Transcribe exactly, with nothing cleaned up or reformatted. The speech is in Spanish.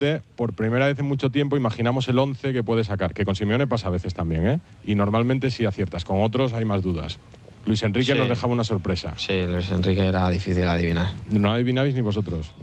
por primera vez en mucho tiempo imaginamos el once que puede sacar, que con Simeone pasa a veces también, ¿eh? Y normalmente sí aciertas, con otros hay más dudas. Luis Enrique Sí. nos dejaba una sorpresa. Sí, Luis Enrique era difícil adivinar. No adivinabais ni vosotros.